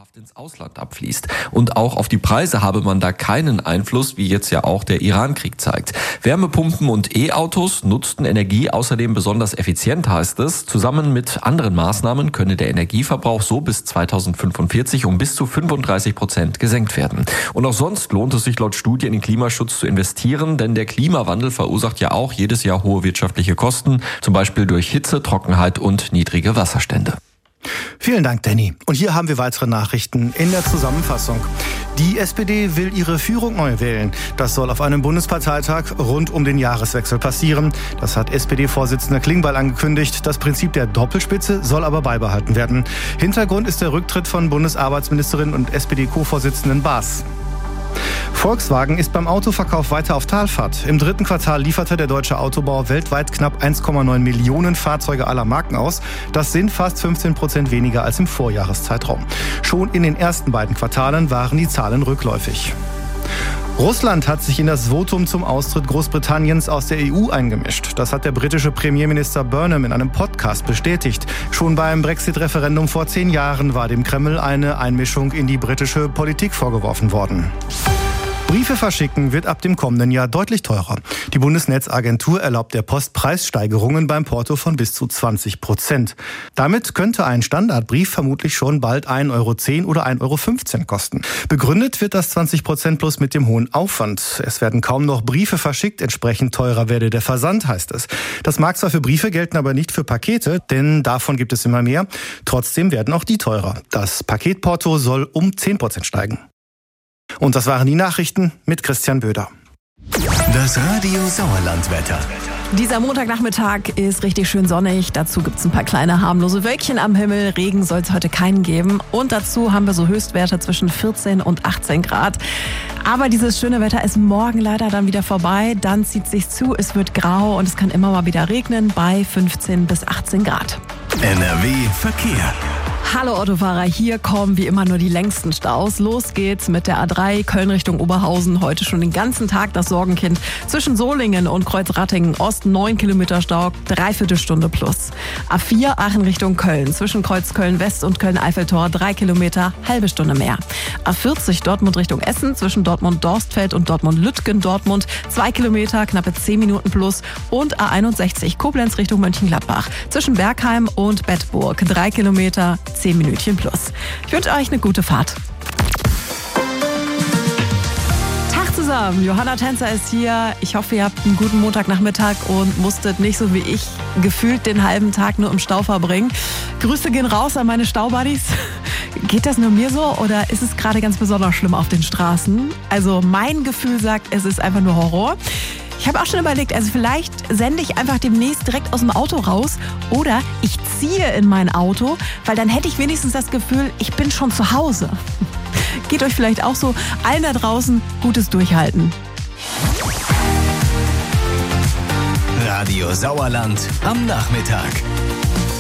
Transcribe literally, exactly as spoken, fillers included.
dauerhaft ins Ausland abfließt. Und auch auf die Preise habe man da keinen Einfluss, wie jetzt ja auch der Iran-Krieg zeigt. Wärmepumpen und E-Autos nutzten Energie außerdem besonders effizient, heißt es. Zusammen mit anderen Maßnahmen könne der Energieverbrauch so bis zweitausendfünfundvierzig um bis zu fünfunddreißig Prozent gesenkt werden. Und auch sonst lohnt es sich laut Studie in den Klimaschutz zu investieren, denn der Klimawandel verursacht ja auch jedes Jahr hohe wirtschaftliche Kosten, zum Beispiel durch Hitze, Trockenheit und niedrige Wasserstände. Vielen Dank, Danny. Und hier haben wir weitere Nachrichten in der Zusammenfassung. Die S P D will ihre Führung neu wählen. Das soll auf einem Bundesparteitag rund um den Jahreswechsel passieren. Das hat S P D-Vorsitzender Klingbeil angekündigt. Das Prinzip der Doppelspitze soll aber beibehalten werden. Hintergrund ist der Rücktritt von Bundesarbeitsministerin und S P D-Co-Vorsitzenden Baas. Volkswagen ist beim Autoverkauf weiter auf Talfahrt. Im dritten Quartal lieferte der deutsche Autobau weltweit knapp eins Komma neun Millionen Fahrzeuge aller Marken aus. Das sind fast fünfzehn Prozent weniger als im Vorjahreszeitraum. Schon in den ersten beiden Quartalen waren die Zahlen rückläufig. Russland hat sich in das Votum zum Austritt Großbritanniens aus der E U eingemischt. Das hat der britische Premierminister Burnham in einem Podcast bestätigt. Schon beim Brexit-Referendum vor zehn Jahren war dem Kreml eine Einmischung in die britische Politik vorgeworfen worden. Briefe verschicken wird ab dem kommenden Jahr deutlich teurer. Die Bundesnetzagentur erlaubt der Post Preissteigerungen beim Porto von bis zu zwanzig Prozent. Damit könnte ein Standardbrief vermutlich schon bald ein Euro zehn oder ein Euro fünfzehn kosten. Begründet wird das zwanzig Prozent plus mit dem hohen Aufwand. Es werden kaum noch Briefe verschickt, entsprechend teurer werde der Versand, heißt es. Das mag zwar für Briefe gelten, aber nicht für Pakete, denn davon gibt es immer mehr. Trotzdem werden auch die teurer. Das Paketporto soll um zehn Prozent steigen. Und das waren die Nachrichten mit Christian Böder. Das Radio Sauerland-Wetter. Dieser Montagnachmittag ist richtig schön sonnig. Dazu gibt es ein paar kleine harmlose Wölkchen am Himmel. Regen soll es heute keinen geben. Und dazu haben wir so Höchstwerte zwischen vierzehn und achtzehn Grad. Aber dieses schöne Wetter ist morgen leider dann wieder vorbei. Dann zieht es sich zu, es wird grau und es kann immer mal wieder regnen bei fünfzehn bis achtzehn Grad. N R W Verkehr. Hallo Autofahrer, hier kommen wie immer nur die längsten Staus. Los geht's mit der A drei Köln Richtung Oberhausen. Heute schon den ganzen Tag das Sorgenkind. Zwischen Solingen und Kreuzrattingen Ost neun Kilometer Stau, dreiviertel Stunde plus. A vier Aachen Richtung Köln. Zwischen Kreuz Köln West und Köln-Eiffeltor drei Kilometer, halbe Stunde mehr. A vierzig Dortmund Richtung Essen. Zwischen Dortmund-Dorstfeld und Dortmund-Lütgen-Dortmund zwei Kilometer, knappe zehn Minuten plus. Und A einundsechzig Koblenz Richtung Mönchengladbach. Zwischen Bergheim und Bedburg drei Kilometer, zehn Minütchen plus. Ich wünsche euch eine gute Fahrt. Tag zusammen, Johanna Tänzer ist hier. Ich hoffe, ihr habt einen guten Montagnachmittag und musstet nicht so wie ich gefühlt den halben Tag nur im Stau verbringen. Grüße gehen raus an meine Staubuddies. Geht das nur mir so oder ist es gerade ganz besonders schlimm auf den Straßen? Also mein Gefühl sagt, es ist einfach nur Horror. Ich habe auch schon überlegt, also vielleicht sende ich einfach demnächst direkt aus dem Auto raus oder ich ziehe in mein Auto, weil dann hätte ich wenigstens das Gefühl, ich bin schon zu Hause. Geht euch vielleicht auch so. Allen da draußen gutes Durchhalten. Radio Sauerland am Nachmittag.